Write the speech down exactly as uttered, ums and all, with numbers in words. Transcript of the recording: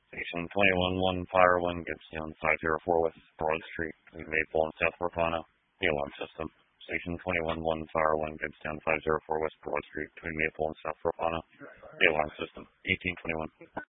Station twenty-one one Fire one, Gibbstown five oh four West Broad Street, between Maple and South Rapana. The alarm system. Station twenty-one one Fire one, Gibbstown five oh four West Broad Street, between Maple and South Rapana. The alarm system. eighteen twenty-one.